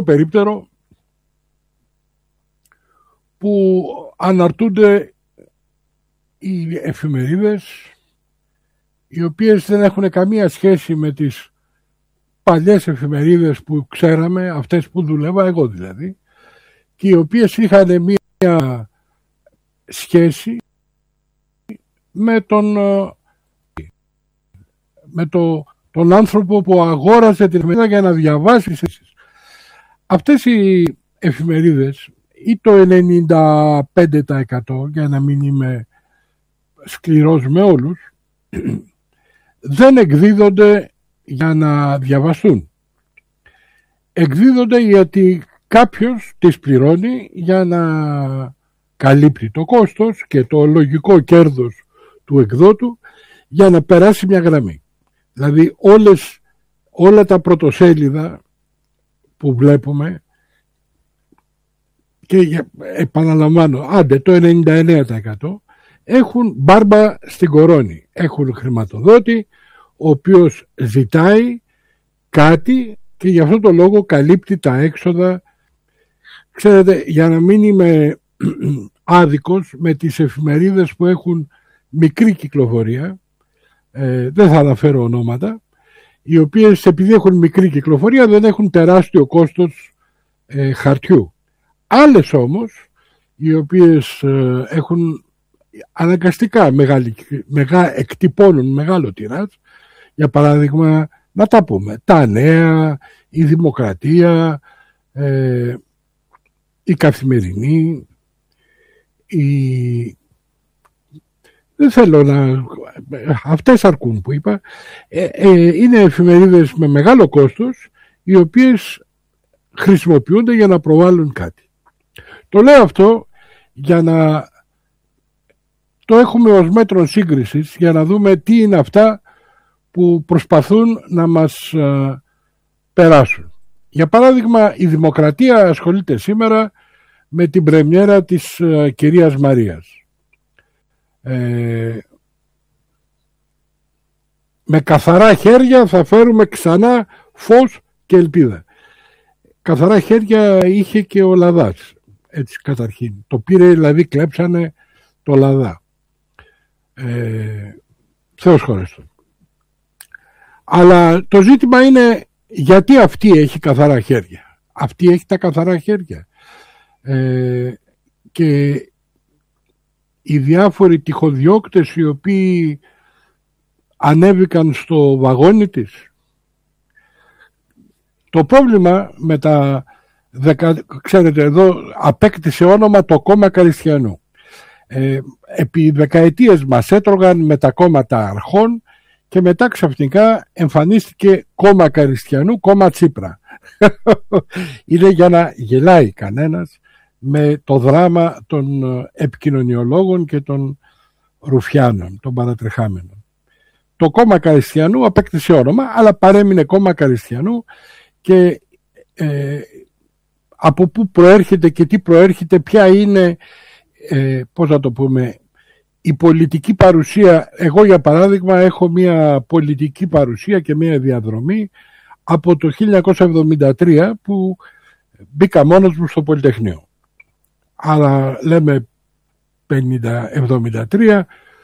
περίπτερο που αναρτούνται οι εφημερίδες, οι οποίες δεν έχουν καμία σχέση με τις παλιές εφημερίδες που ξέραμε, αυτές που δουλεύα εγώ δηλαδή, και οι οποίες είχαν μία σχέση με τον άνθρωπο που αγόρασε την εφημερίδα για να διαβάσει. Αυτές οι εφημερίδες, ή το 95%, για να μην είμαι σκληρός με όλους, δεν εκδίδονται για να διαβαστούν. Εκδίδονται γιατί κάποιος τις πληρώνει για να καλύπτει το κόστος και το λογικό κέρδος του εκδότου για να περάσει μια γραμμή. Δηλαδή όλα τα πρωτοσέλιδα που βλέπουμε, και επαναλαμβάνω, άντε το 99%, έχουν μπάρμπα στην κορώνη. Έχουν χρηματοδότη, ο οποίος ζητάει κάτι και γι' αυτό το λόγο καλύπτει τα έξοδα. Ξέρετε, για να μην είμαι άδικος με τις εφημερίδες που έχουν μικρή κυκλοφορία, δεν θα αναφέρω ονόματα, οι οποίες επειδή έχουν μικρή κυκλοφορία δεν έχουν τεράστιο κόστος χαρτιού. Άλλες όμως, οι οποίες έχουν αναγκαστικά εκτυπώνουν μεγάλο τυράζ, για παράδειγμα, να τα πούμε, τα Νέα, η Δημοκρατία, η Καθημερινή, δεν θέλω να... Αυτές αρκούν που είπα. Είναι εφημερίδες με μεγάλο κόστος, οι οποίες χρησιμοποιούνται για να προβάλλουν κάτι. Το λέω αυτό για να το έχουμε ως μέτρο σύγκρισης, για να δούμε τι είναι αυτά που προσπαθούν να μας περάσουν. Για παράδειγμα, η Δημοκρατία ασχολείται σήμερα με την πρεμιέρα της κυρίας Μαρίας. Με καθαρά χέρια θα φέρουμε ξανά φως και ελπίδα. Καθαρά χέρια είχε και ο Λαδάς, έτσι καταρχήν. Το πήρε, δηλαδή κλέψανε το Λαδά. Θεός χωρέστον. Αλλά το ζήτημα είναι γιατί αυτή έχει καθαρά χέρια. Αυτή έχει τα καθαρά χέρια. Και οι διάφοροι τυχοδιώκτες οι οποίοι ανέβηκαν στο βαγόνι της. Το πρόβλημα με τα... Ξέρετε, εδώ απέκτησε όνομα το κόμμα Καριστιανού. Επί δεκαετίες μας έτρωγαν με τα κόμματα αρχών και μετά ξαφνικά εμφανίστηκε κόμμα Καριστιανού, κόμμα Τσίπρα. Είναι για να γελάει κανένας με το δράμα των επικοινωνιολόγων και των ρουφιάνων, των παρατρεχάμενων. Το κόμμα Καριστιανού απέκτησε όνομα, αλλά παρέμεινε κόμμα Καριστιανού, και από πού προέρχεται και τι προέρχεται, ποια είναι, πώς να το πούμε, η πολιτική παρουσία. Εγώ για παράδειγμα έχω μια πολιτική παρουσία και μια διαδρομή από το 1973 που μπήκα μόνος μου στο Πολυτεχνείο. Άρα λέμε 73,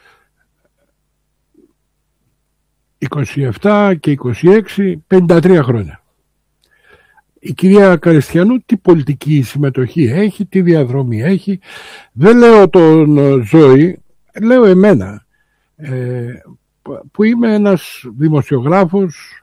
27 και 26, 53 χρόνια. Η κυρία Καριστιανού τι πολιτική συμμετοχή έχει, τι διαδρομή έχει. Δεν λέω τον Ζώη, λέω εμένα, που είμαι ένας δημοσιογράφος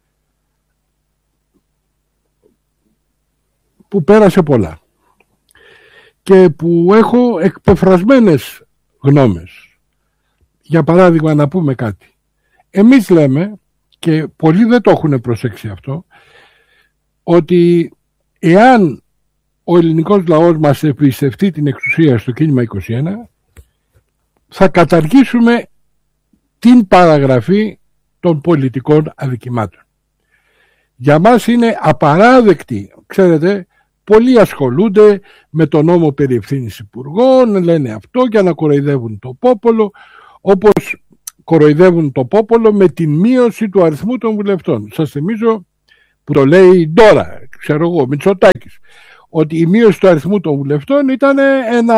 που πέρασε πολλά και που έχω εκπεφρασμένες γνώμες. Για παράδειγμα, να πούμε κάτι. Εμείς λέμε, και πολλοί δεν το έχουν προσέξει αυτό, ότι εάν ο ελληνικός λαός μας εμπιστευτεί την εξουσία στο κίνημα 21, θα καταργήσουμε την παραγραφή των πολιτικών αδικημάτων. Για μας είναι απαράδεκτη, ξέρετε, πολλοί ασχολούνται με τον νόμο περί ευθύνης υπουργών, λένε αυτό για να κοροϊδεύουν το πόπολο, όπως κοροϊδεύουν το πόπολο με την μείωση του αριθμού των βουλευτών. Σας θυμίζω που το λέει τώρα, ξέρω εγώ, Μητσοτάκης, ότι η μείωση του αριθμού των βουλευτών ήταν ένα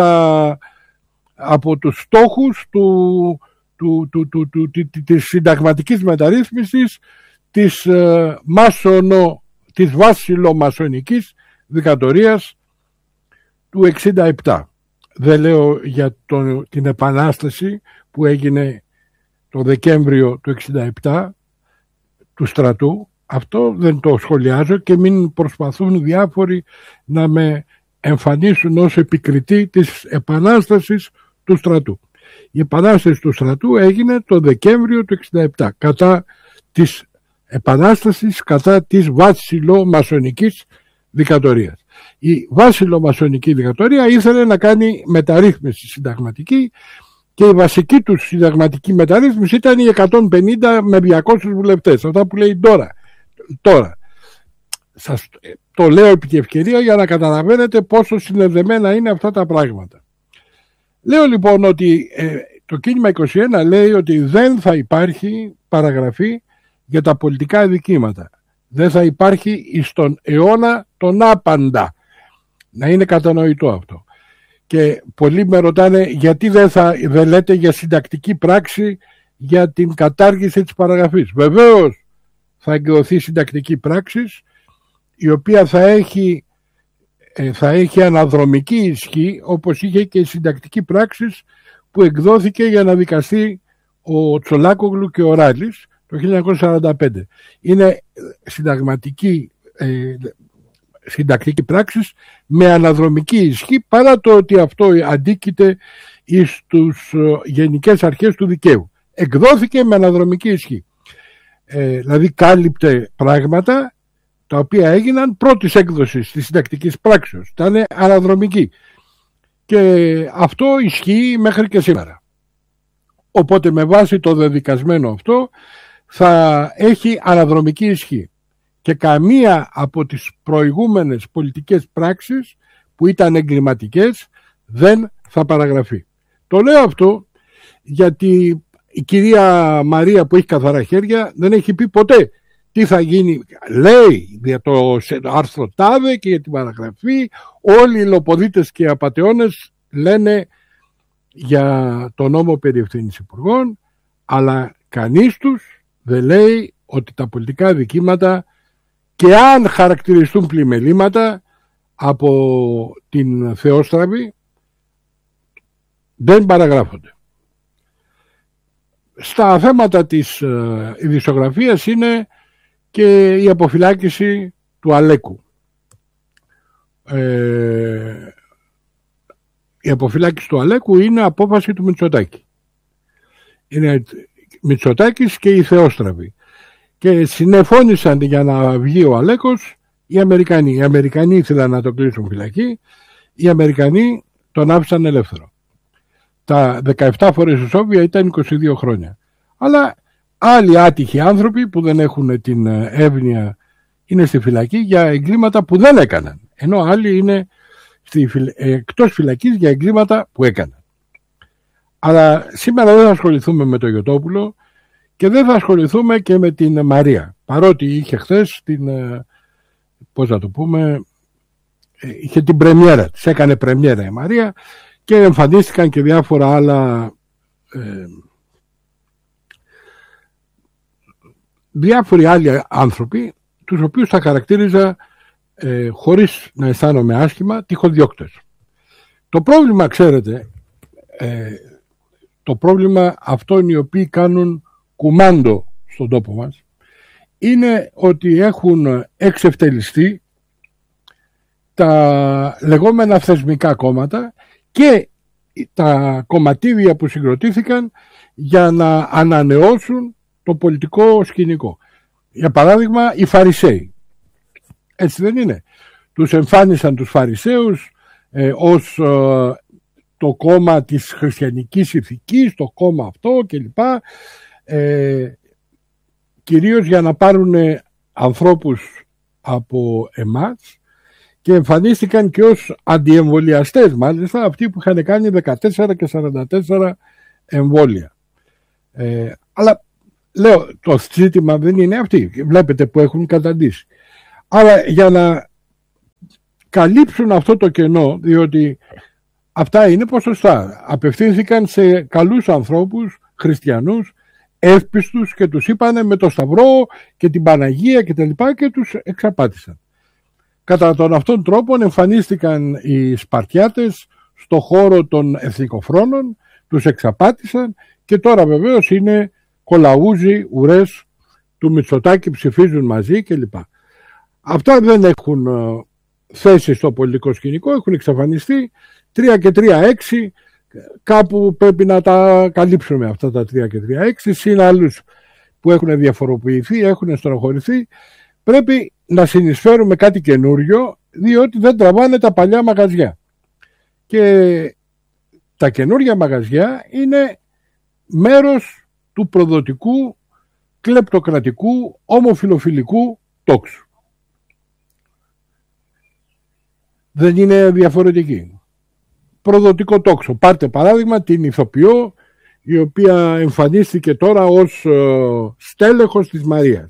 από τους στόχους της συνταγματικής μεταρρύθμισης της βασιλομασονικής δικτατορίας του 1967. Δεν λέω για την επανάσταση που έγινε το Δεκέμβριο του 1967 του στρατού. Αυτό δεν το σχολιάζω και μην προσπαθούν διάφοροι να με εμφανίσουν ως επικριτή της επανάστασης του στρατού. Η επανάσταση του στρατού έγινε το Δεκέμβριο του 1967 κατά της επανάστασης κατά της βασιλομασονικής δικτατορίας. Η βασιλομασονική δικτατορία ήθελε να κάνει μεταρρύθμιση συνταγματική και η βασική του συνταγματική μεταρρύθμιση ήταν οι 150 με 200 βουλευτές. Αυτά που λέει τώρα. Σας το λέω επί τη ευκαιρία για να καταλαβαίνετε πόσο συνδεδεμένα είναι αυτά τα πράγματα. Λέω λοιπόν ότι το κίνημα 21 λέει ότι δεν θα υπάρχει παραγραφή για τα πολιτικά αδικήματα. Δεν θα υπάρχει στον αιώνα τον άπαντα. Να είναι κατανοητό αυτό. Και πολλοί με ρωτάνε γιατί δεν λέτε για συντακτική πράξη για την κατάργηση της παραγραφής. Βεβαίως θα εκδοθεί συντακτική πράξη η οποία θα έχει αναδρομική ισχύ, όπως είχε και η συντακτική πράξη που εκδόθηκε για να δικαστεί ο Τσολάκογλου και ο Ράλης το 1945. Είναι συντακτική πράξη με αναδρομική ισχύ, παρά το ότι αυτό αντίκειται στους γενικές αρχές του δικαίου. Εκδόθηκε με αναδρομική ισχύ. Δηλαδή κάλυπτε πράγματα τα οποία έγιναν πρώτης έκδοσης της συντακτικής πράξεως. Ήταν αναδρομική. Και αυτό ισχύει μέχρι και σήμερα. Οπότε με βάση το δεδικασμένο αυτό θα έχει αναδρομική ισχύ. Και καμία από τις προηγούμενες πολιτικές πράξεις που ήταν εγκληματικές δεν θα παραγραφεί. Το λέω αυτό γιατί η κυρία Μαρία που έχει καθαρά χέρια δεν έχει πει ποτέ τι θα γίνει. Λέει για το άρθρο τάδε και για την παραγραφή. Όλοι οι λοποδίτες και οι απατεώνες λένε για το νόμο περί ευθύνης υπουργών, αλλά κανείς τους δεν λέει ότι τα πολιτικά δικήματα, και αν χαρακτηριστούν πλημελήματα από την Θεόστραβη, δεν παραγράφονται. Στα θέματα της ειδησιογραφίας είναι και η αποφυλάκηση του Αλέκου. Η αποφυλάκηση του Αλέκου είναι απόφαση του Μητσοτάκη. Είναι Μητσοτάκης και η Θεόστραβη. Και συνεφώνησαν για να βγει ο Αλέκος οι Αμερικανοί. Οι Αμερικανοί ήθελαν να τον κλείσουν φυλακή, οι Αμερικανοί τον άφησαν ελεύθερο. Τα 17 φορές ισόβια ήταν 22 χρόνια. Αλλά άλλοι άτυχοι άνθρωποι που δεν έχουν την εύνοια είναι στη φυλακή για εγκλήματα που δεν έκαναν. Ενώ άλλοι είναι εκτός φυλακής για εγκλήματα που έκαναν. Αλλά σήμερα δεν θα ασχοληθούμε με το Γιωτόπουλο και δεν θα ασχοληθούμε και με την Μαρία. Παρότι είχε χθες είχε την πρεμιέρα της. Έκανε πρεμιέρα η Μαρία και εμφανίστηκαν και διάφορα άλλα διάφοροι άλλοι άνθρωποι, τους οποίους θα χαρακτήριζα χωρίς να αισθάνομαι άσχημα τυχοδιώκτες. Το πρόβλημα, ξέρετε, το πρόβλημα αυτών οι οποίοι κάνουν κουμάντο στον τόπο μας είναι ότι έχουν εξευτελιστεί τα λεγόμενα θεσμικά κόμματα και τα κομματίδια που συγκροτήθηκαν για να ανανεώσουν το πολιτικό σκηνικό. Για παράδειγμα, οι Φαρισαίοι. Έτσι δεν είναι? Τους εμφάνισαν τους Φαρισαίους ως το κόμμα της χριστιανικής ηθικής, το κόμμα αυτό κλπ. Κυρίως για να πάρουν ανθρώπους από εμάς, και εμφανίστηκαν και ως αντιεμβολιαστές, μάλιστα αυτοί που είχαν κάνει 14 και 44 εμβόλια. Αλλά λέω, το ζήτημα δεν είναι αυτοί. Βλέπετε που έχουν καταντήσει. Άρα για να καλύψουν αυτό το κενό, διότι αυτά είναι ποσοστά, απευθύνθηκαν σε καλούς ανθρώπους, χριστιανούς, εύπιστους, και τους είπανε με το Σταυρό και την Παναγία και τα λοιπά, και τους εξαπάτησαν. Κατά τον αυτόν τρόπο εμφανίστηκαν οι Σπαρτιάτες στο χώρο των εθνικοφρόνων, τους εξαπάτησαν, και τώρα βεβαίως είναι κολαούζοι, ουρές του Μητσοτάκη, ψηφίζουν μαζί κλπ. Αυτά δεν έχουν θέση στο πολιτικό σκηνικό, έχουν εξαφανιστεί. 3 και 3, 6, κάπου πρέπει να τα καλύψουμε αυτά τα 3 και 3, 6, συν άλλους που έχουν διαφοροποιηθεί, έχουν στενοχωρηθεί. Πρέπει να συνεισφέρουμε κάτι καινούριο, διότι δεν τραβάνε τα παλιά μαγαζιά. Και τα καινούργια μαγαζιά είναι μέρος του προδοτικού, κλεπτοκρατικού, ομοφιλοφιλικού τόξου. Δεν είναι διαφορετική. Προδοτικό τόξο. Πάρτε παράδειγμα την ηθοποιό, η οποία εμφανίστηκε τώρα ως στέλεχος της Μαρίας.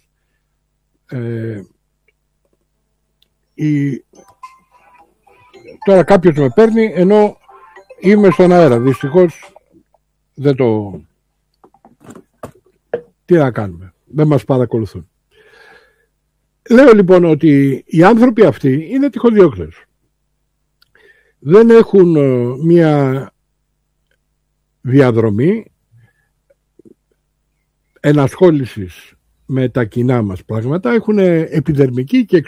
Τώρα κάποιος με παίρνει ενώ είμαι στον αέρα. Δυστυχώς δεν το... Τι να κάνουμε. Δεν μας παρακολουθούν. Λέω λοιπόν ότι οι άνθρωποι αυτοί είναι τυχοδιώκτες. Δεν έχουν μια διαδρομή ενασχόλησης με τα κοινά μας πράγματα. Έχουν επιδερμική και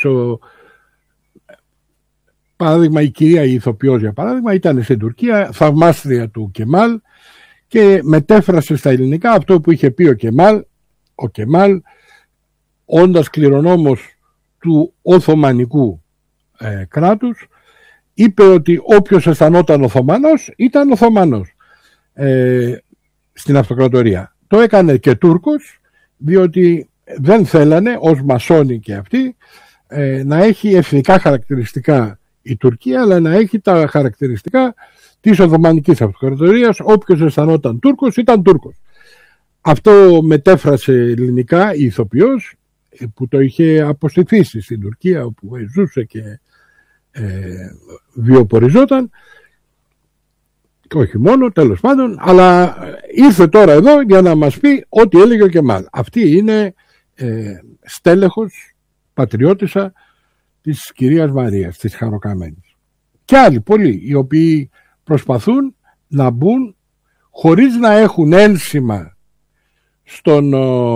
παράδειγμα, η κυρία η ηθοποιός, για παράδειγμα, ήταν στην Τουρκία, θαυμάστρια του Κεμάλ, και μετέφρασε στα ελληνικά αυτό που είχε πει ο Κεμάλ, όντας κληρονόμος του Οθωμανικού κράτους. Είπε ότι όποιος αισθανόταν Οθωμανός ήταν Οθωμανός στην αυτοκρατορία. Το έκανε και Τούρκος, διότι δεν θέλανε ως μασόνοι και αυτοί να έχει εθνικά χαρακτηριστικά η Τουρκία, αλλά να έχει τα χαρακτηριστικά της Οθωμανικής Αυτοκρατορίας. Όποιος αισθανόταν Τούρκος ήταν Τούρκος. Αυτό μετέφρασε ελληνικά η ηθοποιός, που το είχε αποστηθήσει στην Τουρκία, όπου ζούσε και βιοποριζόταν, και όχι μόνο, τέλος πάντων, αλλά ήρθε τώρα εδώ για να μας πει ό,τι έλεγε ο Κεμάλ. Αυτή είναι στέλεχος, πατριώτισσα της κυρίας Μαρίας, της Χαροκαμένης. Και άλλοι πολλοί, οι οποίοι προσπαθούν να μπουν χωρίς να έχουν ένσημα στον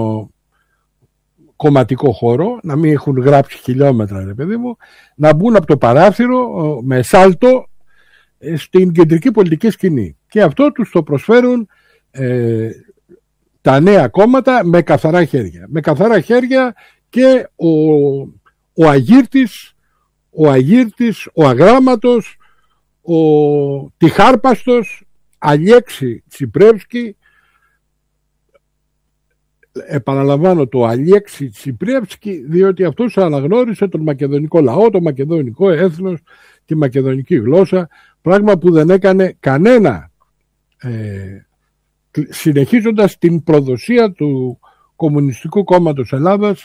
κομματικό χώρο, να μην έχουν γράψει χιλιόμετρα, ρε παιδί μου, να μπουν από το παράθυρο με σάλτο στην κεντρική πολιτική σκηνή. Και αυτό τους το προσφέρουν τα νέα κόμματα με καθαρά χέρια. Με καθαρά χέρια και ο Αγύρτης, ο Αγράμματος, ο Τυχάρπαστος, Αλιέξη Τσιπρεύσκη. Επαναλαμβάνω το Αλιέξη Τσιπρεύσκη, διότι αυτός αναγνώρισε τον μακεδονικό λαό, το μακεδονικό έθνος, τη μακεδονική γλώσσα, πράγμα που δεν έκανε κανένα, συνεχίζοντας την προδοσία του Κομμουνιστικού Κόμματος Ελλάδας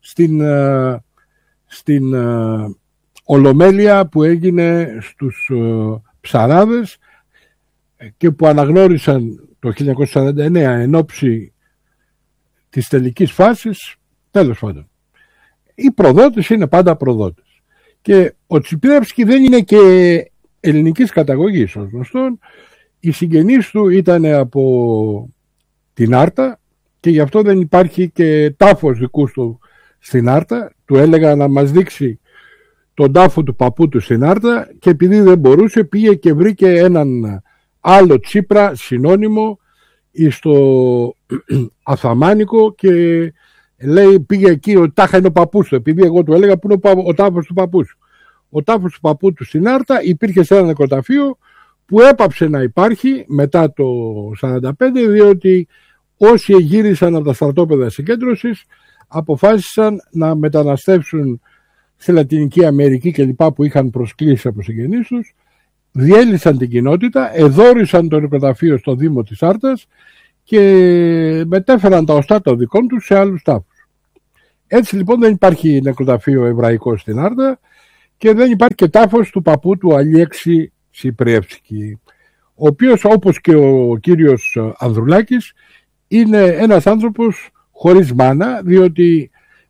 στην Ολομέλεια που έγινε στους Ψαράδες, και που αναγνώρισαν το 1949 εν ώψη της τελικής φάσης. Τέλος πάντων, οι προδότες είναι πάντα προδότες, και ο Τσιπρεύσκη δεν είναι και ελληνικής καταγωγής, ως γνωστόν. Οι συγγενείς του ήταν από την Άρτα, και γι' αυτό δεν υπάρχει και τάφος δικούς του στην Άρτα. Του έλεγα να μας δείξει τον τάφο του παππού του στην Άρτα, και επειδή δεν μπορούσε, πήγε και βρήκε έναν άλλο Τσίπρα συνώνυμο στο Αθαμάνικο, και λέει, πήγε εκεί, ο τάχα είναι ο παππούς του, επειδή εγώ του έλεγα που είναι ο τάφος του παππού σου. Ο τάφος του παππού του στην Άρτα υπήρχε σε ένα νεκροταφείο που έπαψε να υπάρχει μετά το 1945, διότι όσοι γύρισαν από τα στρατόπεδα συγκέντρωσης αποφάσισαν να μεταναστεύσουν στη Λατινική Αμερική και λοιπά, που είχαν προσκλήσει από συγγενείς τους, διέλυσαν την κοινότητα, εδώρισαν το νεκροταφείο στο Δήμο της Άρτας και μετέφεραν τα οστά των δικών τους σε άλλους τάφους. Έτσι λοιπόν δεν υπάρχει νεκροταφείο εβραϊκό στην Άρτα και δεν υπάρχει και τάφος του παππού του Αλέξη Τσιπρεύσκη, ο οποίος, όπως και ο κύριος Ανδρουλάκης, είναι ένας άνθρωπος χωρίς μάνα, διότι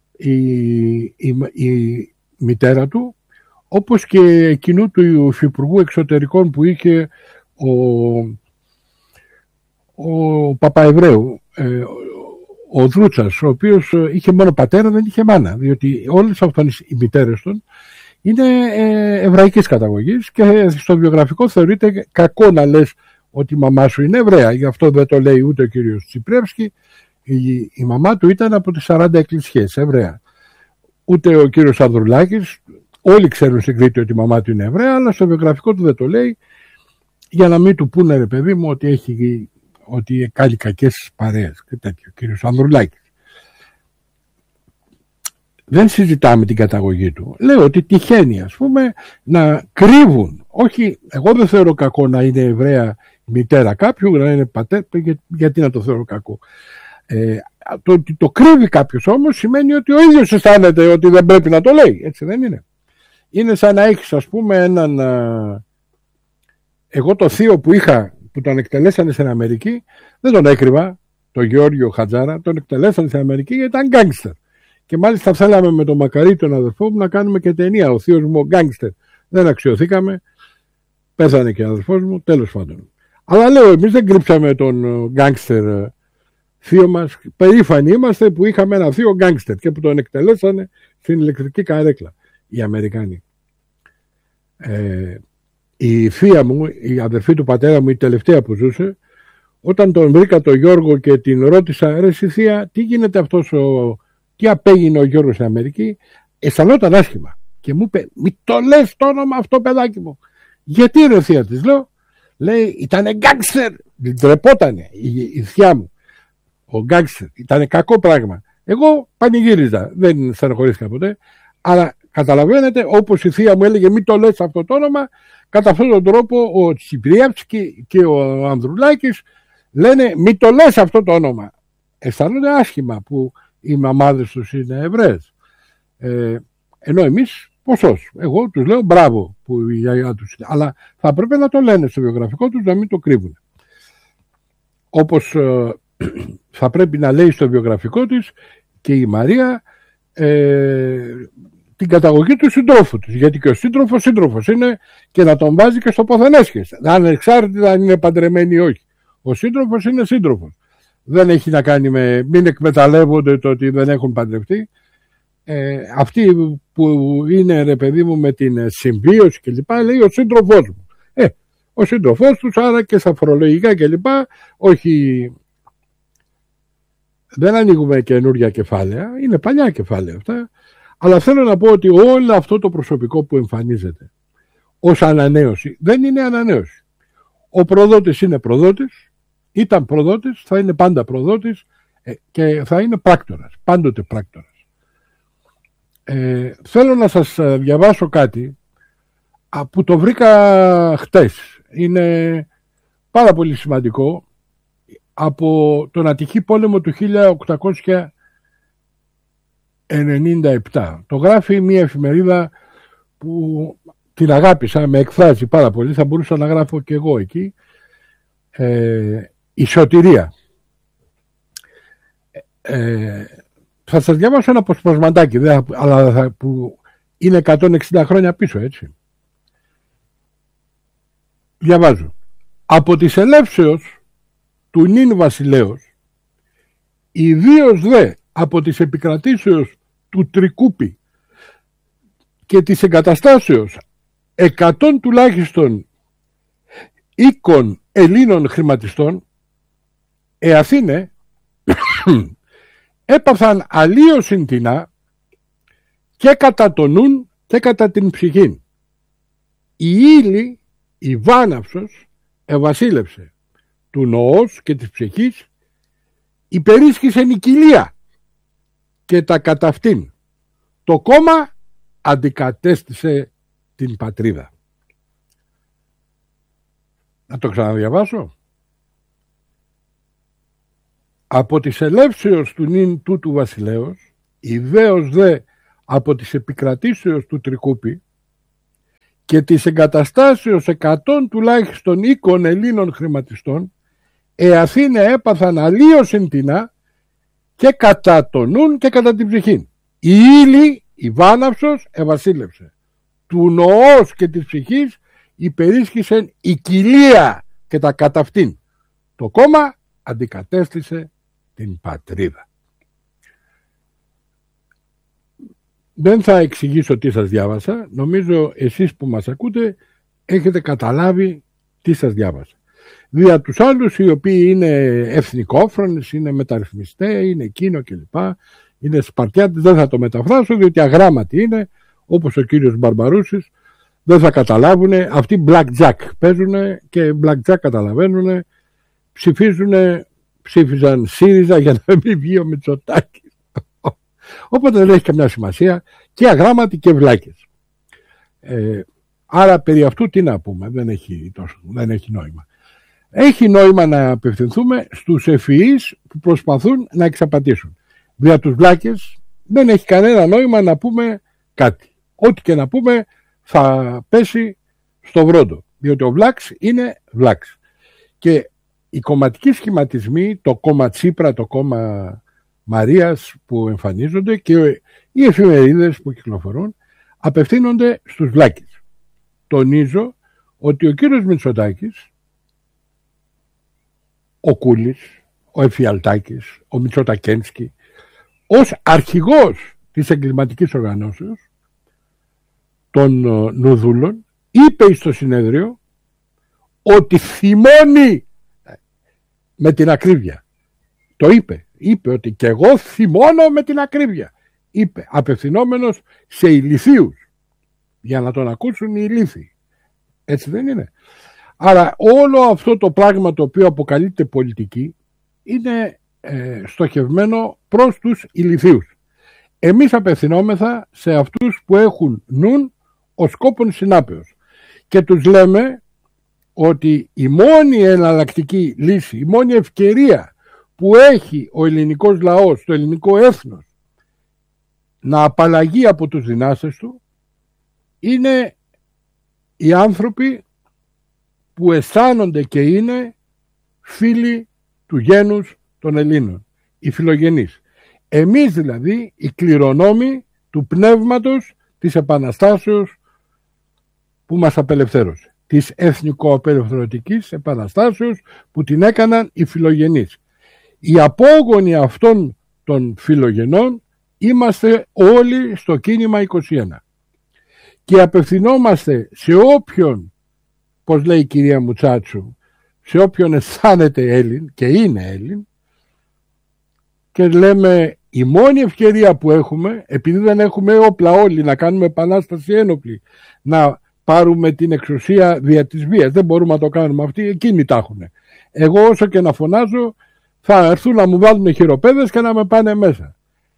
η μητέρα του, όπως και εκείνου του υφυπουργού εξωτερικών που είχε ο Παπαεβραίου, ο Δρούτσας, ο οποίος είχε μόνο πατέρα, δεν είχε μάνα, διότι όλες αυτές οι μητέρες των είναι εβραϊκής καταγωγής και στο βιογραφικό θεωρείται κακό να λες ότι η μαμά σου είναι Εβραία. Γι' αυτό δεν το λέει ούτε ο κύριος Τσιπρεύσκη. Η μαμά του ήταν από τις 40 εκκλησιές, Εβραία. Ούτε ο κύριος Ανδρουλάκης. Όλοι ξέρουν στην Κρήτη ότι η μαμά του είναι Εβραία, αλλά στο βιογραφικό του δεν το λέει, για να μην του πούνε, ρε παιδί μου, ότι κάνει κακές παρέες και τέτοιο, ο κύριος Ανδρουλάκης. Δεν συζητάμε την καταγωγή του. Λέω ότι τυχαίνει, ας πούμε, να κρύβουν. Όχι, εγώ δεν θεωρώ κακό να είναι Εβραία η μητέρα κάποιου, να είναι πατέρα, γιατί να το θεωρώ κακό. Το ότι το κρύβει κάποιος όμως σημαίνει ότι ο ίδιος αισθάνεται ότι δεν πρέπει να το λέει. Έτσι δεν είναι? Είναι σαν να έχεις, ας πούμε, εγώ το θείο που είχα, που τον εκτελέσανε στην Αμερική, δεν τον έκρυβα, τον Γεώργιο Χατζάρα, τον εκτελέσανε στην Αμερική γιατί ήταν γκάνγκστερ. Και μάλιστα θέλαμε με τον Μακαρί, τον αδερφό μου, να κάνουμε και ταινία. Ο θείος μου ο γκάνγκστερ. Δεν αξιωθήκαμε. Πέθανε και ο αδερφός μου, τέλος πάντων. Αλλά λέω, εμείς δεν κρύψαμε τον γκάνγκστερ θείο μας. Περήφανοι είμαστε που είχαμε ένα θείο γκάνγκστερ και που τον εκτελέσανε στην ηλεκτρική καρέκλα οι Αμερικάνοι. Η θεία μου, η αδερφή του πατέρα μου, η τελευταία που ζούσε, όταν τον βρήκα τον Γιώργο και την ρώτησα, ρε εσύ θεία, τι γίνεται αυτός τι απέγινε ο Γιώργος στην Αμερική, αισθανόταν άσχημα και μου είπε, μη το λες το όνομα αυτό, παιδάκι μου. Γιατί ρε θεία της, λέω? Λέει, ήτανε γκάνγκστερ. Ντρεπότανε η θεία μου. Ο γκάνγκστερ ήτανε κακό πράγμα. Εγώ πανηγύριζα, δεν στενοχωρήθηκα ποτέ, αλλά καταλαβαίνετε, όπως η θεία μου έλεγε, μη το λες αυτό το όνομα, κατά αυτόν τον τρόπο ο Τσιπριεύσκη και ο Ανδρουλάκης λένε, μη το λες αυτό το όνομα. Αισθάνονται άσχημα που οι μαμάδες τους είναι Εβραίες. Ενώ εμείς ποσός. Εγώ τους λέω μπράβο που η γιαγιά τους είναι. Αλλά θα πρέπει να το λένε στο βιογραφικό τους, να μην το κρύβουν. Όπως θα πρέπει να λέει στο βιογραφικό της και η Μαρία την καταγωγή του συντρόφου της. Γιατί και ο σύντροφος είναι και να τον βάζει και στο ποθενέσχες. Ανεξάρτητα αν είναι παντρεμένοι ή όχι. Ο σύντροφος είναι σύντροφος. Δεν έχει να κάνει με μην εκμεταλλεύονται το ότι δεν έχουν παντρευτεί. Αυτοί που είναι, ρε παιδί μου, με την συμβίωση και λοιπά, λέει ο σύντροφός μου. Ο σύντροφός τους, άρα και στα φορολογικά και λοιπά, όχι, δεν ανοίγουμε καινούργια κεφάλαια, είναι παλιά κεφάλαια αυτά, αλλά θέλω να πω ότι όλο αυτό το προσωπικό που εμφανίζεται ως ανανέωση δεν είναι ανανέωση. Ο προδότης είναι προδότης, ήταν προδότης, θα είναι πάντα προδότης και θα είναι πράκτορας, πάντοτε πράκτορας. Θέλω να σας διαβάσω κάτι που το βρήκα χτες. Είναι πάρα πολύ σημαντικό, από τον ατυχή πόλεμο του 1897. Το γράφει μια εφημερίδα που την αγάπησα, με εκφράζει πάρα πολύ, θα μπορούσα να γράφω και εγώ εκεί. Η Σωτηρία. Θα σας διαβάσω ένα αποσπασματάκι, αλλά που είναι 160 χρόνια πίσω, έτσι. Διαβάζω. Από της ελεύσεως του νυν βασιλέως, ιδίως δε από της επικρατήσεως του Τρικούπη και της εγκαταστάσεως 100 τουλάχιστον οίκων Ελλήνων χρηματιστών, Αθήνε έπαθαν αλλίωσιν τεινά και κατά το νουν και κατά την ψυχήν. Η ύλη, η βάναυσος, ευασίλευσε του νοός και της ψυχής, υπερίσχυσεν η κοιλία και τα κατά αυτήν. Το κόμμα αντικατέστησε την πατρίδα. Να το ξαναδιαβάσω. Από της ελεύσεως του νυν τούτου βασιλέως, ιδέως δε από τις επικρατήσεως του Τρικούπη και της εγκαταστάσεως 100 τουλάχιστον οίκων Ελλήνων χρηματιστών, Αθήνε έπαθαν αλλίωσιν τινά και κατά το νουν και κατά την ψυχήν. Η ύλη, η βάναυσος, ευασίλευσε. Του νοός και της ψυχής υπερίσχυσεν η κοιλία και τα καταυτήν. Το κόμμα αντικατέστησε την πατρίδα. Δεν θα εξηγήσω τι σας διάβασα. Νομίζω εσείς που μας ακούτε έχετε καταλάβει τι σας διάβασα. Δια τους άλλους οι οποίοι είναι εθνικόφρονες, είναι μεταρρυθμιστές, είναι εκείνο κλπ. Είναι Σπαρτιάτες, δεν θα το μεταφράσω διότι αγράμματοι είναι, όπως ο κύριος Μπαρμπαρούσης, δεν θα καταλάβουν. Αυτοί blackjack παίζουν και blackjack καταλαβαίνουν. Ψήφιζαν ΣΥΡΙΖΑ για να μην βγει ο Μητσοτάκης. Οπότε δεν έχει καμιά σημασία, και αγράμματοι και βλάκες. Άρα περί αυτού τι να πούμε, δεν έχει νόημα. Έχει νόημα να απευθυνθούμε στους ευφυείς που προσπαθούν να εξαπατήσουν. Δια τους βλάκες δεν έχει κανένα νόημα να πούμε κάτι. Ό,τι και να πούμε θα πέσει στο βρόντο, διότι ο βλάξ είναι βλάξ. Και οι κομματικοί σχηματισμοί, το κόμμα Τσίπρα, το κόμμα Μαρίας που εμφανίζονται και οι εφημερίδες που κυκλοφορούν, απευθύνονται στους βλάκες. Τονίζω ότι ο κύριος Μητσοτάκης, ο Κούλης, ο Εφιαλτάκης, ο Μητσοτακένσκι, ως αρχηγός της εγκληματικής οργανώσεως των Νουδούλων, είπε στο συνέδριο ότι θυμώνει με την ακρίβεια. Το είπε ότι και εγώ θυμώνω με την ακρίβεια. Είπε, απευθυνόμενος σε ηλιθίους, για να τον ακούσουν οι ηλίθιοι. Έτσι δεν είναι? Άρα όλο αυτό το πράγμα το οποίο αποκαλείται πολιτική είναι στοχευμένο προς τους ηλιθίους. Εμείς απευθυνόμεθα σε αυτούς που έχουν νουν ο σκόπον συνάπεως και τους λέμε ότι η μόνη εναλλακτική λύση, η μόνη ευκαιρία που έχει ο ελληνικός λαός, το ελληνικό έθνος να απαλλαγεί από τους δυνάστες του, είναι οι άνθρωποι που αισθάνονται και είναι φίλοι του γένους των Ελλήνων, οι φιλογενείς. Εμείς δηλαδή οι κληρονόμοι του πνεύματος της Επαναστάσεως που μας απελευθέρωσε, της εθνικοαπελευθερωτικής επαναστάσεως που την έκαναν οι φιλογενείς. Οι απόγονοι αυτών των φιλογενών είμαστε όλοι στο κίνημα 21 και απευθυνόμαστε σε όποιον, πως λέει η κυρία Μουτσάτσου, σε όποιον αισθάνεται Έλλην και είναι Έλλην, και λέμε η μόνη ευκαιρία που έχουμε, επειδή δεν έχουμε όπλα όλοι να κάνουμε επανάσταση ένοπλη, να πάρουμε την εξουσία δια της βίας, δεν μπορούμε να το κάνουμε, αυτοί εκείνοι τα έχουν. Εγώ όσο και να φωνάζω θα έρθουν να μου βάλουν χειροπέδες και να με πάνε μέσα.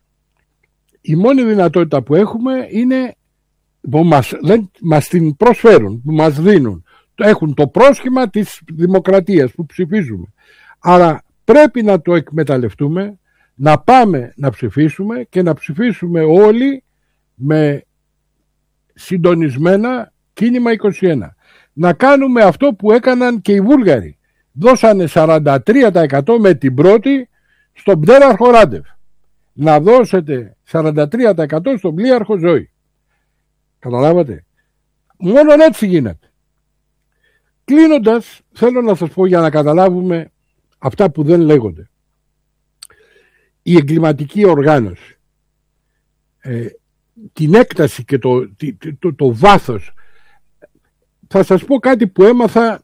Η μόνη δυνατότητα που έχουμε είναι που μας την προσφέρουν, που μας δίνουν. Έχουν το πρόσχημα της δημοκρατίας που ψηφίζουμε. Άρα πρέπει να το εκμεταλλευτούμε, να πάμε να ψηφίσουμε και να ψηφίσουμε όλοι με συντονισμένα κίνημα 21. Να κάνουμε αυτό που έκαναν και οι Βούλγαροι. Δώσανε 43% με την πρώτη στον πτέραρχο Ράντεφ. Να δώσετε 43% στον πλοίαρχο Ζωή. Καταλάβατε? Μόνο έτσι γίνεται. Κλείνοντας, θέλω να σας πω για να καταλάβουμε αυτά που δεν λέγονται. Η εγκληματική οργάνωση, την έκταση και το βάθος. Θα σας πω κάτι που έμαθα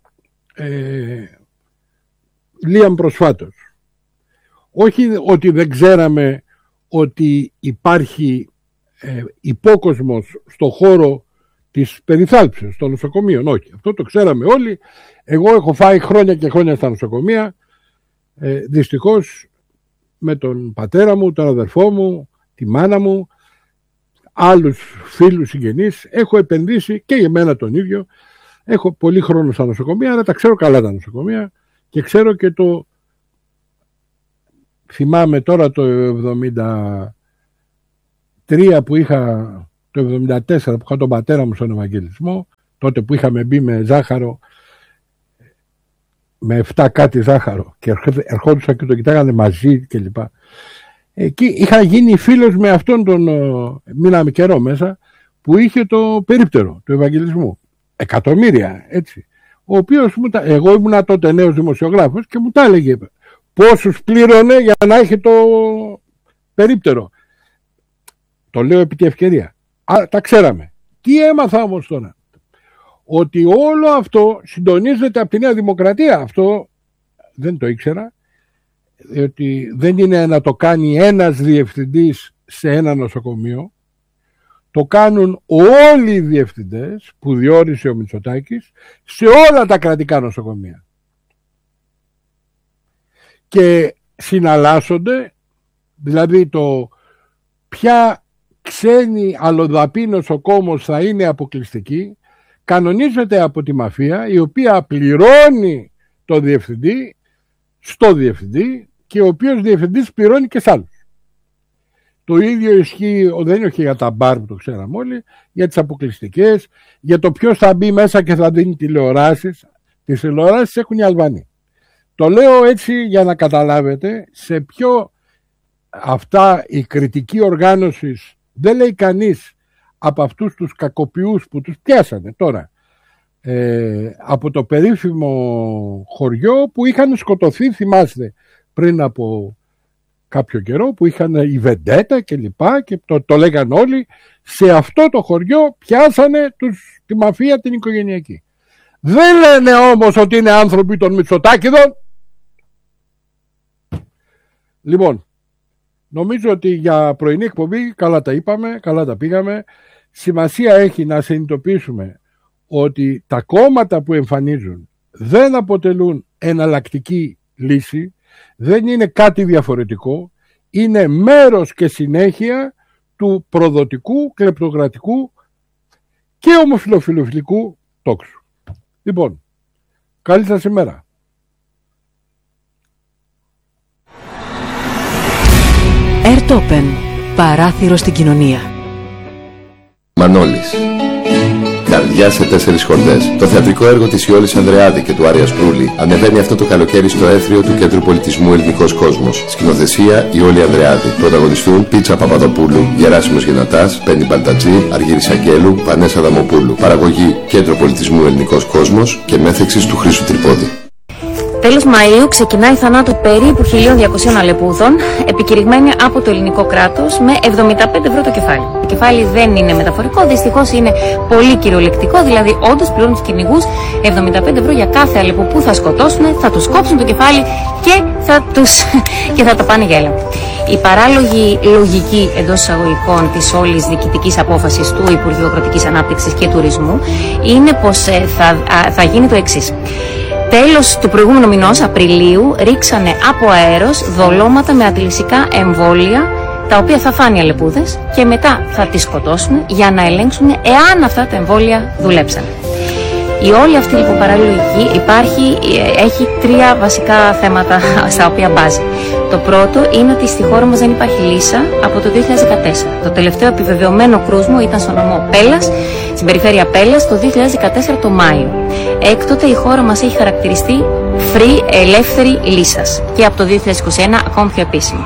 λίαν προσφάτως. Όχι ότι δεν ξέραμε ότι υπάρχει υπόκοσμος στο χώρο της περιθάλψεως των νοσοκομείων. Όχι, αυτό το ξέραμε όλοι. Εγώ έχω φάει χρόνια και χρόνια στα νοσοκομεία. Δυστυχώς με τον πατέρα μου, τον αδερφό μου, τη μάνα μου, άλλους φίλους συγγενείς, έχω επενδύσει και εμένα τον ίδιο. Έχω πολύ χρόνο στα νοσοκομεία, αλλά τα ξέρω καλά τα νοσοκομεία και ξέρω και το... Θυμάμαι τώρα το 70... 3 που είχα, το 1974 που είχα τον πατέρα μου στον Ευαγγελισμό, τότε που είχαμε μπει με ζάχαρο, με 7 κάτι ζάχαρο και ερχόντουσαν και το κοιτάγανε μαζί κλπ. Εκεί είχα γίνει φίλος με αυτόν τον, μείναμε καιρό μέσα, που είχε το περίπτερο του Ευαγγελισμού. Εκατομμύρια, έτσι. Ο οποίος, εγώ ήμουνα τότε νέος δημοσιογράφος και μου τα έλεγε πόσους πλήρωνε για να έχει το περίπτερο. Το λέω επί τη ευκαιρία. Τα ξέραμε. Τι έμαθα όμως τώρα? Ότι όλο αυτό συντονίζεται από τη Νέα Δημοκρατία. Αυτό δεν το ήξερα. Ότι δεν είναι να το κάνει ένας διευθυντής σε ένα νοσοκομείο. Το κάνουν όλοι οι διευθυντές που διόρισε ο Μητσοτάκης σε όλα τα κρατικά νοσοκομεία. Και συναλλάσσονται, δηλαδή το ποια ξένη αλλοδαπή νοσοκόμος θα είναι αποκλειστική, κανονίζεται από τη μαφία, η οποία πληρώνει το διευθυντή στο διευθυντή και ο οποίος διευθυντής πληρώνει και σ' άλλους. Το ίδιο ισχύει, δεν είναι για τα μπαρ που το ξέραμε όλοι, για τις αποκλειστικές, για το ποιος θα μπει μέσα και θα δίνει τηλεοράσεις. Τις τηλεοράσεις έχουν οι Αλβανοί. Το λέω έτσι για να καταλάβετε σε ποιο αυτά η κριτική οργάνωση δεν λέει κανείς από αυτούς τους κακοποιούς που τους πιάσανε τώρα. Από το περίφημο χωριό που είχαν σκοτωθεί, θυμάστε, πριν από κάποιο καιρό, που είχαν η Βεντέτα και λοιπά και το λέγαν όλοι, σε αυτό το χωριό πιάσανε τη μαφία την οικογενειακή. Δεν λένε όμως ότι είναι άνθρωποι των Μητσοτάκηδων. Λοιπόν, νομίζω ότι για πρωινή εκπομπή καλά τα είπαμε, καλά τα πήγαμε. Σημασία έχει να συνειδητοποιήσουμε ότι τα κόμματα που εμφανίζουν δεν αποτελούν εναλλακτική λύση, δεν είναι κάτι διαφορετικό, είναι μέρος και συνέχεια του προδοτικού, κλεπτοκρατικού και ομοφιλοφιλοφιλικού τόξου. Λοιπόν, καλή σας ημέρα. Ερτόπεν, παράθυρο στην κοινωνία. Μανώλης. Καρδιά σε 4 χορδές. Το θεατρικό έργο της Ιόλης Ανδρεάδη και του Άρια Σπρούλη ανεβαίνει αυτό το καλοκαίρι στο έθριο του Κέντρου Πολιτισμού Ελληνικός Κόσμος. Σκηνοθεσία Ιόλη Ανδρεάδη. Πρωταγωνιστούν Πίτσα Παπαδοπούλου, Γεράσιμος Γενατάς, Πέννη Μπαλτατζή, Αργύρης Αγγέλου, Βανέσα Δαμοπούλου. Παραγωγή Κέντρο Πολιτισμού Ελληνικός Κόσμος και μέθεξης του Χρήστου Τρυπόδη. Τέλος Μαΐου ξεκινάει η θανάτου περίπου 1.200 αλεπούδων, επικηρυγμένη από το ελληνικό κράτος με 75 ευρώ το κεφάλι. Το κεφάλι δεν είναι μεταφορικό, δυστυχώς είναι πολύ κυριολεκτικό, δηλαδή όντως πληρώνουν τους κυνηγούς 75 ευρώ για κάθε αλεπού που θα σκοτώσουν, θα τους κόψουν το κεφάλι και θα το πάνε για έλεγχο. Η παράλογη λογική εντός εισαγωγικών της όλης διοικητικής απόφασης του Υπουργείου Αγροτικής Ανάπτυξης και Τουρισμού είναι πως θα γίνει το εξής. Τέλος του προηγούμενου μηνός, Απριλίου, ρίξανε από αέρος δολώματα με αντιλυσικά εμβόλια, τα οποία θα φάνε οι αλεπούδες και μετά θα τις σκοτώσουν για να ελέγξουν εάν αυτά τα εμβόλια δουλέψαν. Η όλη αυτή λοιπόν παραλογική έχει 3 βασικά θέματα στα οποία μπάζει. Το πρώτο είναι ότι στη χώρα μας δεν υπάρχει λύσα από το 2014. Το τελευταίο επιβεβαιωμένο κρούσμο ήταν στο νομό Πέλλας, στην περιφέρεια Πέλλας, το 2014 το Μάιο. Έκτοτε η χώρα μας έχει χαρακτηριστεί ελεύθερη λύσας και από το 2021 ακόμη πιο επίσημο.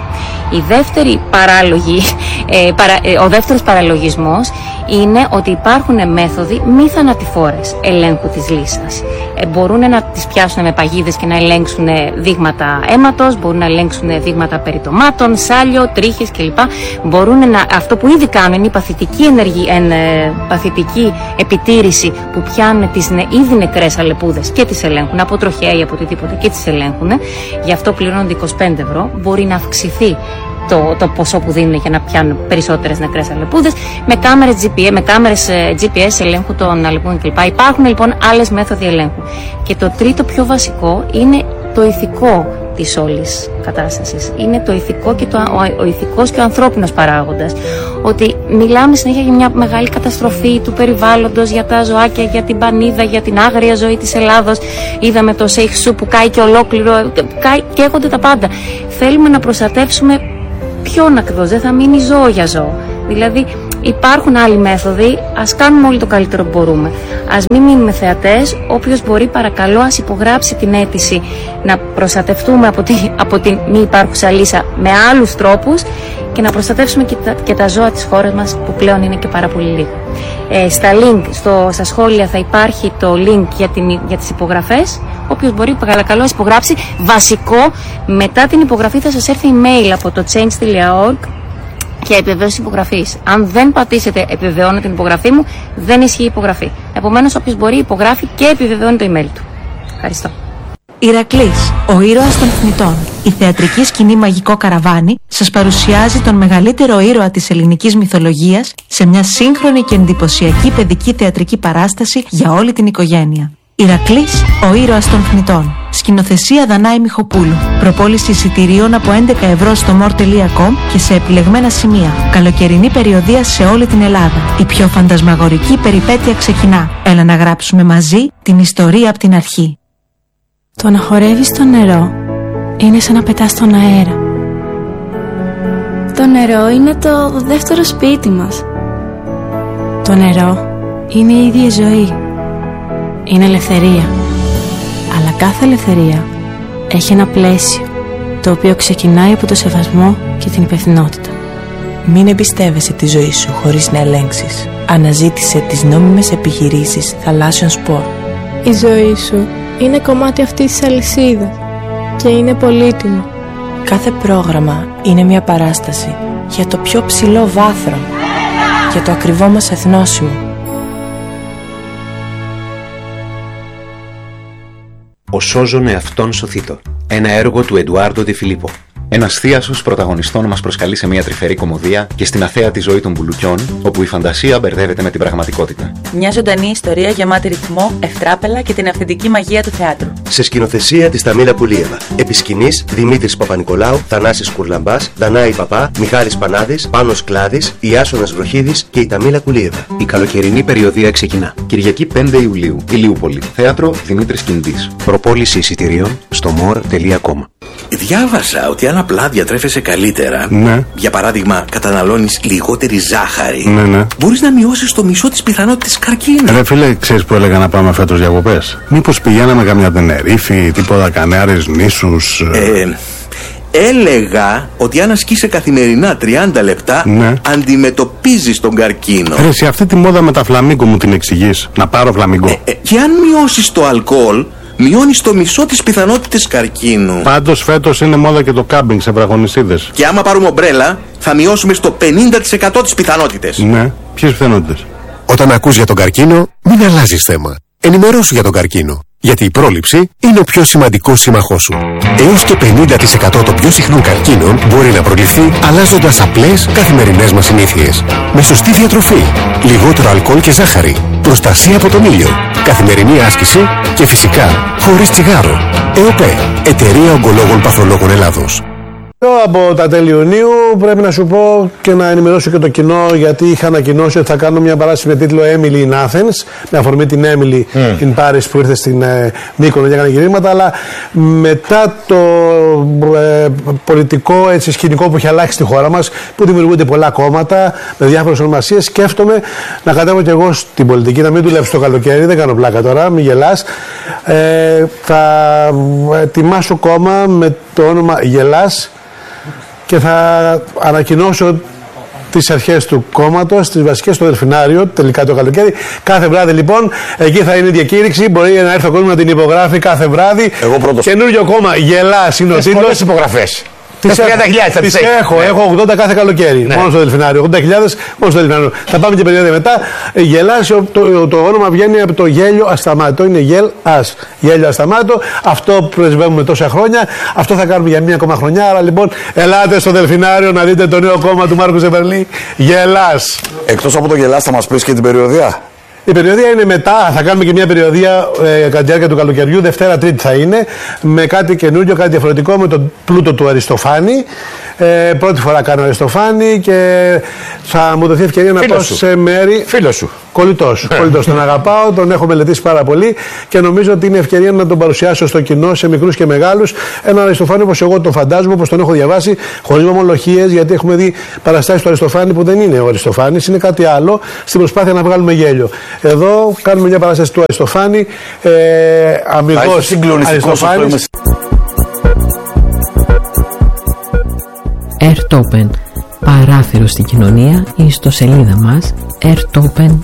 Ο δεύτερος παραλογισμός είναι ότι υπάρχουν μέθοδοι μη θανατηφόρες ελέγχου της λύσας. Μπορούν να τις πιάσουν με παγίδες και να ελέγξουν δείγματα αίματος, μπορούν να ελέγξουν δείγματα περιτομάτων, σάλιο, τρίχες κλπ. Αυτό που ήδη κάνουν είναι η παθητική επιτήρηση που πιάνουν τις ήδη νεκρές αλεπούδες και τις ελέγχουν από τροχέα ή από οτιδήποτε και τις ελέγχουν. Γι' αυτό πληρώνονται 25 ευρώ. Μπορεί να αυξηθεί το ποσό που δίνουν για να πιάνουν περισσότερες νεκρές αλεπούδες με κάμερες GPS ελέγχου των αλεπούδων κλπ. Υπάρχουν λοιπόν άλλες μέθοδοι ελέγχου. Και το τρίτο πιο βασικό είναι το ηθικό της όλης κατάστασης. Είναι το ηθικό και ο ηθικός και ο ανθρώπινος παράγοντας. Ότι μιλάμε συνέχεια για μια μεγάλη καταστροφή του περιβάλλοντος, για τα ζωάκια, για την πανίδα, για την άγρια ζωή της Ελλάδος. Είδαμε το Σέιχ-Σου που κάει και ολόκληρο, καίγονται τα πάντα. Θέλουμε να προστατεύσουμε ποιον ακριβώς, δεν θα μείνει ζώο για ζώο. Δηλαδή υπάρχουν άλλοι μέθοδοι, ας κάνουμε όλοι το καλύτερο που μπορούμε. Ας μην μείνουμε θεατές, όποιος μπορεί παρακαλώ ας υπογράψει την αίτηση να προστατευτούμε από την μη υπάρχουσα λύσα με άλλους τρόπους και να προστατεύσουμε και τα ζώα της χώρας μας που πλέον είναι και πάρα πολύ λίγο. Στα σχόλια θα υπάρχει το link για τις υπογραφές. Όποιος μπορεί παρακαλώ ας υπογράψει. Βασικό, μετά την υπογραφή θα σας έρθει email από το change.org και επιβεβαίωση υπογραφής. Αν δεν πατήσετε επιβεβαιώνω την υπογραφή μου, δεν ισχύει η υπογραφή. Επομένως, όποιος μπορεί υπογράφει και επιβεβαιώνει το email του. Ευχαριστώ. Ηρακλής, ο ήρωας των θνητών. Η θεατρική σκηνή Μαγικό Καραβάνι σας παρουσιάζει τον μεγαλύτερο ήρωα της ελληνικής μυθολογίας σε μια σύγχρονη και εντυπωσιακή παιδική θεατρική παράσταση για όλη την οικογένεια. Ηρακλής, ο ήρωας των θνητών. Σκηνοθεσία Δανάη Μιχοπούλου. Προπόληση εισιτηρίων από 11 ευρώ στο more.com και σε επιλεγμένα σημεία. Καλοκαιρινή περιοδεία σε όλη την Ελλάδα. Η πιο φαντασμαγορική περιπέτεια ξεκινά. Έλα να γράψουμε μαζί την ιστορία από την αρχή. Το να χορεύεις στο νερό είναι σαν να πετάς στον αέρα. Το νερό είναι το δεύτερο σπίτι μας. Το νερό είναι η ίδια ζωή. Είναι ελευθερία. Αλλά κάθε ελευθερία έχει ένα πλαίσιο, το οποίο ξεκινάει από το σεβασμό και την υπευθυνότητα. Μην εμπιστεύεσαι τη ζωή σου χωρίς να ελέγξεις. Αναζήτησε τις νόμιμες επιχειρήσεις θαλάσσιων σπορ. Η ζωή σου είναι κομμάτι αυτής της αλυσίδας και είναι πολύτιμο. Κάθε πρόγραμμα είναι μια παράσταση για το πιο ψηλό βάθρο, για το ακριβό μας εθνόσημο. Ο σώζον εαυτόν σωθήτω. Ένα έργο του Εντουάρντο Ντε Φιλίππο. Ένας θίασος πρωταγωνιστών μας προσκαλεί σε μια τρυφερή κωμωδία και στην αθέατη ζωή των μπουλουκιών, όπου η φαντασία μπερδεύεται με την πραγματικότητα. Μια ζωντανή ιστορία γεμάτη ρυθμό, ευτράπελα και την αυθεντική μαγεία του θεάτρου. Σε σκηνοθεσία της Ταμίλα Πουλίεβα. Επί σκηνής Δημήτρης Παπα-Νικολάου, Θανάσης Κουρλαμπάς, Δανάη Παπά, Μιχάλης Πανάδης, Πάνος Κλάδης, Ιάσονας Βροχίδης και η Ταμίλα Πουλίεβα. Η καλοκαιρινή περιοδεία ξεκινά. Κυριακή 5 Ιουλίου, Ηλιούπολη. Θέατρο Δημήτρης Κιντής. Προπόληση εισιτηρίων στο more.com. Διάβασα ότι αν απλά διατρέφεσαι καλύτερα, για παράδειγμα καταναλώνεις λιγότερη ζάχαρη, μπορείς να μειώσεις το μισό της πιθανότητας καρκίνου. Ρε φίλε, ξέρεις που έλεγα να πάμε φέτος διακοπές? Μήπως πηγαίναμε καμιά Τενερίφη, τίποτα Κανάρες νήσους? Έλεγα ότι αν ασκείσαι καθημερινά 30 λεπτά, αντιμετωπίζεις τον καρκίνο. Ρε, σε αυτή τη μόδα με τα φλαμίγκο μου την εξηγείς? Να πάρω φλαμίγκο. Και αν μειώσεις το αλκοόλ, μειώνεις το μισό της πιθανότητας καρκίνου. Πάντως φέτος είναι μόδα και το κάμπινγκ σε βραχονισίδες. Και άμα πάρουμε ομπρέλα, θα μειώσουμε στο 50% τις πιθανότητες. Ναι, ποιες πιθανότητες? Όταν ακούς για τον καρκίνο, μην αλλάζεις θέμα. Ενημερώσου για τον καρκίνο. Γιατί η πρόληψη είναι ο πιο σημαντικός σύμμαχός σου. Έως και 50% των πιο συχνών καρκίνων μπορεί να προληφθεί αλλάζοντας απλές καθημερινές μας συνήθειες. Με σωστή διατροφή, λιγότερο αλκοόλ και ζάχαρη, προστασία από τον ήλιο, καθημερινή άσκηση και φυσικά χωρίς τσιγάρο. ΕΟΠΕ, Εταιρεία Ογκολόγων Παθολόγων Ελλάδος. Από τα τέλη Ιουνίου πρέπει να σου πω και να ενημερώσω και το κοινό, γιατί είχα ανακοινώσει ότι θα κάνω μια παράσταση με τίτλο Emily in Athens, με αφορμή την Emily in Paris που ήρθε στην Μύκονο και έκανε γυρίσματα, αλλά μετά το πολιτικό σκηνικό που έχει αλλάξει στη χώρα μας, που δημιουργούνται πολλά κόμματα με διάφορες ονομασίες, σκέφτομαι να κατέβω και εγώ στην πολιτική, να μην δουλέψω το καλοκαίρι, δεν κάνω πλάκα τώρα, μην γελάς. Θα ετοιμάσω κόμμα με το όνομα Γελάς και θα ανακοινώσω τις αρχές του κόμματος, τις βασικές στο Δελφινάριο, τελικά το καλοκαίρι. Κάθε βράδυ λοιπόν, εκεί θα είναι η διακήρυξη. Μπορεί να έρθει ο κόσμος να την υπογράφει κάθε βράδυ. Εγώ πρώτος. Καινούριο κόμμα, Γελάς είναι ο τίτλος. Πολλές υπογραφές. Τις έχω 80 κάθε καλοκαίρι. Μόνο στο Δελφινάριο. 80.000 μόνο στο Δελφινάριο. Θα πάμε και περίοδο μετά. Γελάς, το όνομα βγαίνει από το γέλιο ασταμάτητο. Είναι γελ-ας. Γέλιο ασταμάτητο. Αυτό πρεσβεύουμε τόσα χρόνια. Αυτό θα κάνουμε για μία ακόμα χρονιά. Άρα λοιπόν, ελάτε στο Δελφινάριο να δείτε το νέο κόμμα του Μάρκου Ζεβερλή. Γελάς. Εκτός από το Γελάς, θα μας πεις και την περιοδεία? Η περιοδεία είναι μετά, θα κάνουμε και μια περιοδεία κατά τη διάρκεια του καλοκαιριού, Δευτέρα Τρίτη θα είναι, με κάτι καινούριο, κάτι διαφορετικό, με τον πλούτο του Αριστοφάνη. Πρώτη φορά κάνω Αριστοφάνη και θα μου δοθεί ευκαιρία να πάω σε μέρη. Φίλος σου. Κολλητός. Τον αγαπάω, τον έχω μελετήσει πάρα πολύ και νομίζω ότι είναι ευκαιρία να τον παρουσιάσω στο κοινό, σε μικρούς και μεγάλους. Έναν Αριστοφάνη όπως εγώ τον φαντάζομαι, όπως τον έχω διαβάσει, χωρίς ομολογίες, γιατί έχουμε δει παραστάσεις του Αριστοφάνη που δεν είναι ο Αριστοφάνης, είναι κάτι άλλο, στην προσπάθεια να βγάλουμε γέλιο. Εδώ κάνουμε μια παράσταση του Αριστοφάνη, αμυγός Αριστοφάνης. Ερτόπεν, παράθυρο στην κοινωνία, η ιστοσελίδα μας ertopen.gr.